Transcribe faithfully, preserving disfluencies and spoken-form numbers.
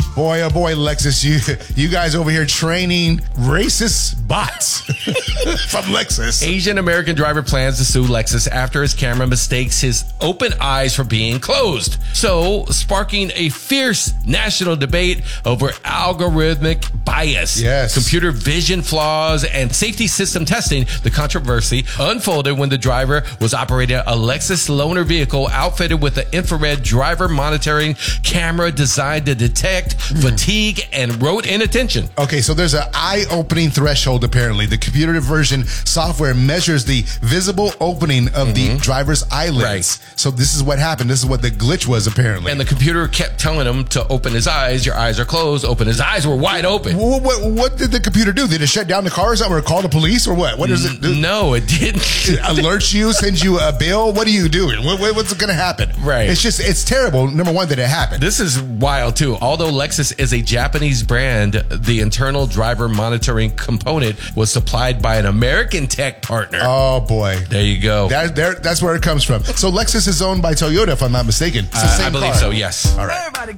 Boy, oh boy, Lexus, you you guys over here training racist bots from Lexus. Asian American driver plans to sue Lexus after his camera mistakes his open eyes for being closed. So, sparking a fierce national debate over algorithmic bias, yes, computer vision flaws, and safety system testing. The controversy unfolded when the driver was operating a Lexus loaner vehicle outfitted with an infrared driver monitoring camera designed to detect fatigue and rote inattention. Okay, so there's an eye-opening threshold, apparently. The computer version software measures the visible opening of mm-hmm. the driver's eyelids. Right. So this is what happened. This is what the glitch was, apparently. And the computer kept telling him to open his eyes. Your eyes are closed. Open. His eyes were wide open. What, what, what did the computer do? Did it shut down the cars or call the police or what? What does it do? No, it didn't. It alerts you, sends you a bill? What are you doing? What, what, what's going to happen? Right. It's just, it's terrible, number one, that it happened. This is wild, too. Although Lexus is a Japanese brand, the internal driver monitoring component was supplied by an American tech partner. Oh, boy. There you go. That, there, that's where it comes from. So Lexus is owned by Toyota, if I'm not mistaken. It's the uh, same I believe car. so, yes. All right.